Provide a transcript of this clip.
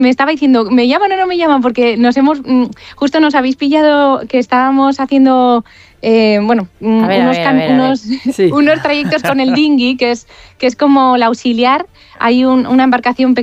me estaba diciendo, ¿me llaman o no me llaman? Porque justo nos habéis pillado que estábamos haciendo unos trayectos con el dinghy, que es como la auxiliar. Hay una embarcación pequeña